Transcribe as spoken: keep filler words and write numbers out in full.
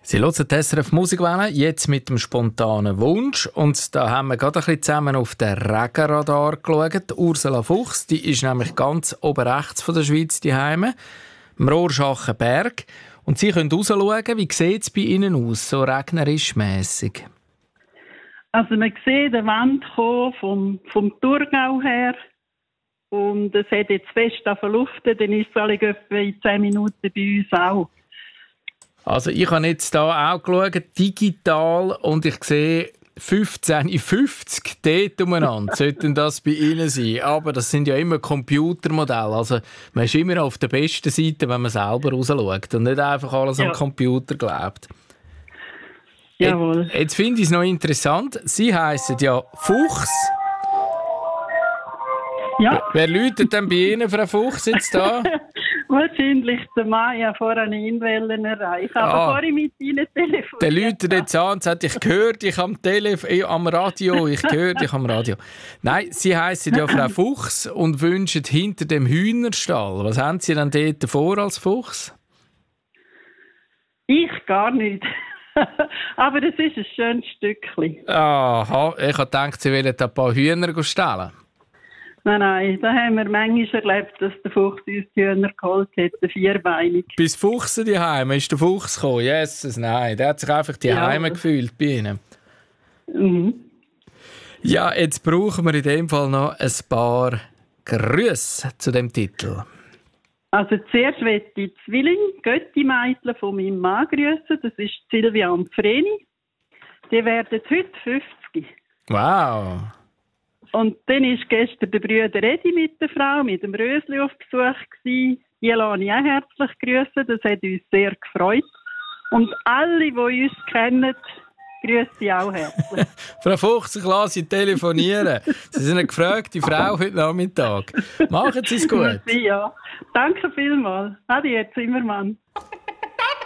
Sie hören die S R F Musikwelle, jetzt mit dem spontanen Wunsch. Und da haben wir gerade ein bisschen zusammen auf den Regenradar geschaut. Ursula Fuchs, die ist nämlich ganz oben rechts von der Schweiz daheim, im Rorschacher Berg. Und Sie können rausschauen, wie sieht es bei Ihnen aus, so regnerisch mässig? Also man sieht den Wind kommen vom, vom Thurgau her. Und es hat jetzt fest verluftet, dann ist es alle etwa in zehn Minuten bei uns auch. Also ich habe jetzt hier auch geschaut, digital, und ich sehe fünfzehn fünfzig dort umeinander. Sollten das bei Ihnen sein? Aber das sind ja immer Computermodelle. Also man ist immer auf der besten Seite, wenn man selber rausschaut und nicht einfach alles ja. am Computer glaubt. Jawohl. Jetzt, jetzt finde ich es noch interessant. Sie heissen ja Fuchs. Ja. Wer läutet denn bei Ihnen, Frau Fuchs, jetzt da? Wahrscheinlich der Mann. Ich habe vorhin ihn erreicht. Aber ah, vorhin mit Ihnen telefoniert. Der läutet jetzt an und sagt, ich höre dich am, Telef- äh, am Radio, ich höre dich am Radio. Nein, Sie heissen ja Frau Fuchs und wünschen hinter dem Hühnerstall. Was haben Sie denn dort vor als Fuchs? Ich gar nicht. Aber es ist ein schönes Stückchen. Aha, ich habe gedacht, Sie wollen ein paar Hühner stellen. Nein, nein, da haben wir manchmal erlebt, dass der Fuchs uns die Hühner geholt hat, der vierbeinig. Bis Fuchsen daheim ist der Fuchs gekommen? Jesus, nein, der hat sich einfach daheim ja. gefühlt bei Ihnen. Mhm. Ja, jetzt brauchen wir in dem Fall noch ein paar Grüße zu dem Titel. Also zuerst möchte ich die Zwilling, Götti-Mädchen von meinem Mann grüßen. Das ist Silvia und Vreni. Die werden heute fünfzig. Wow. Und dann war gestern der Brüder Edi mit der Frau, mit dem Rösli auf Besuch gewesen. Die lasse ich auch herzlich grüßen. Das hat uns sehr gefreut. Und alle, die uns kennen, grüße ich auch herzlich. Frau Fuchs, ich lasse Sie telefonieren. Sie sind eine gefragte Frau heute Nachmittag. Machen Sie es gut. Ja, danke vielmals. Adi, jetzt Zimmermann.